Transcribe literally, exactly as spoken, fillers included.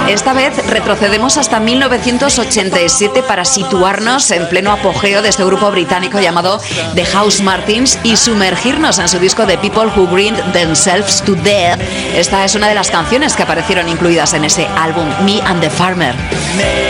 Esta vez retrocedemos hasta mil novecientos ochenta y siete para situarnos en pleno apogeo de este grupo británico llamado The Housemartins y sumergirnos en su disco The People Who Grind Themselves to Death. Esta es una de las canciones que aparecieron incluidas en ese álbum, Me and the Farmer.